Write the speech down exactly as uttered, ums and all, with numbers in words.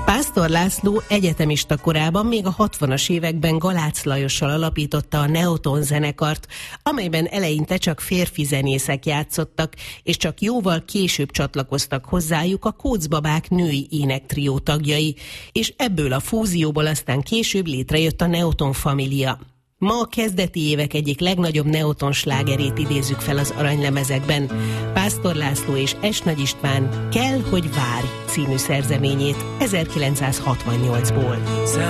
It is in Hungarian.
Pásztor László egyetemista korában még a hatvanas években Galác Lajossal alapította a Neoton zenekart, amelyben eleinte csak férfi zenészek játszottak, és csak jóval később csatlakoztak hozzájuk a Kóczbabák női énektrió tagjai, és ebből a fúzióból aztán később létrejött a Neoton família. Ma a kezdeti évek egyik legnagyobb Neoton slágerét idézzük fel az aranylemezekben, Pásztor László és S. Nagy István Kell, hogy várj című szerzeményét ezerkilencszázhatvannyolcból.